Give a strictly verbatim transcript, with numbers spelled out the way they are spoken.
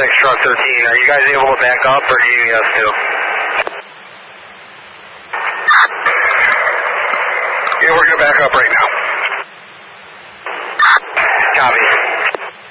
six, truck thirteen. Are you guys able to back up, or do you need us to? Yeah, we're going to back up right now.